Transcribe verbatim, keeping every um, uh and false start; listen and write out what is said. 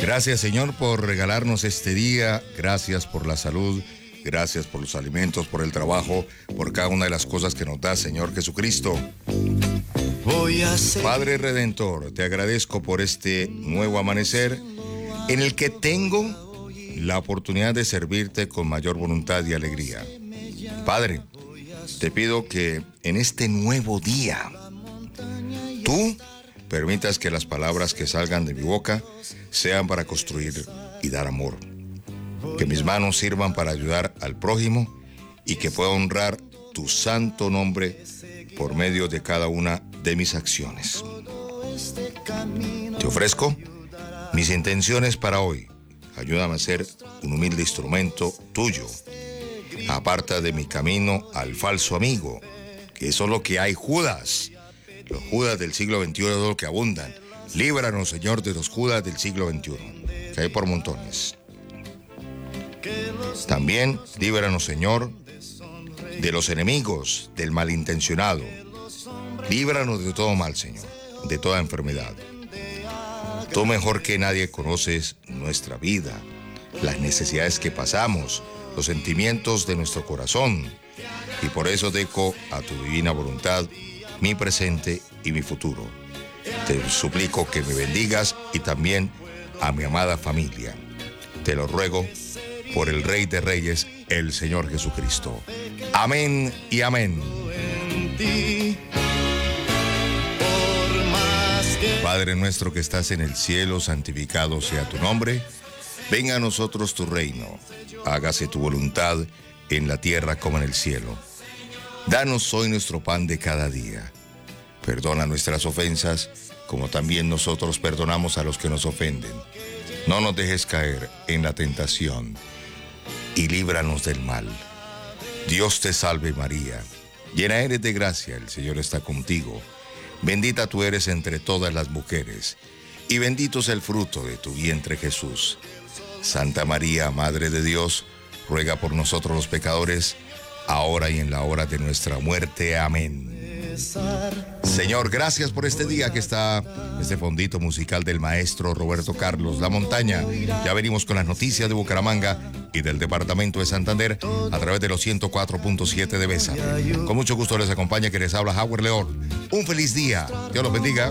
Gracias, Señor, por regalarnos este día. Gracias por la salud. Gracias por los alimentos, por el trabajo, por cada una de las cosas que nos da, Señor Jesucristo. Padre Redentor, te agradezco por este nuevo amanecer en el que tengo la oportunidad de servirte con mayor voluntad y alegría. Padre, te pido que en este nuevo día tú permitas que las palabras que salgan de mi boca sean para construir y dar amor. Que mis manos sirvan para ayudar al prójimo y que pueda honrar tu santo nombre por medio de cada una de mis acciones. Te ofrezco mis intenciones para hoy. Ayúdame a ser un humilde instrumento tuyo. Aparta de mi camino al falso amigo, que eso es lo que hay, Judas. Los Judas del siglo veintiuno es lo que abundan. Líbranos, Señor, de los Judas del siglo veintiuno, que hay por montones. También líbranos, Señor, de los enemigos, del malintencionado. Líbranos de todo mal, Señor, de toda enfermedad. Tú mejor que nadie conoces nuestra vida, las necesidades que pasamos, los sentimientos de nuestro corazón. Y por eso dejo a tu divina voluntad mi presente y mi futuro. Te suplico que me bendigas y también a mi amada familia. Te lo ruego por el Rey de Reyes, el Señor Jesucristo. Amén y amén. Padre nuestro que estás en el cielo, santificado sea tu nombre. Venga a nosotros tu reino. Hágase tu voluntad en la tierra como en el cielo. Danos hoy nuestro pan de cada día. Perdona nuestras ofensas, como también nosotros perdonamos a los que nos ofenden. No nos dejes caer en la tentación y líbranos del mal. Dios te salve María, llena eres de gracia, el Señor está contigo. Bendita tú eres entre todas las mujeres, y bendito es el fruto de tu vientre Jesús. Santa María, Madre de Dios, ruega por nosotros los pecadores, ahora y en la hora de nuestra muerte. Amén. Señor, gracias por este día que está este fondito musical del maestro Roberto Carlos La Montaña. Ya venimos con las noticias de Bucaramanga y del departamento de Santander a través de los ciento cuatro punto siete de Besa. Con mucho gusto les acompaña que les habla Howard León. Un feliz día. Dios los bendiga.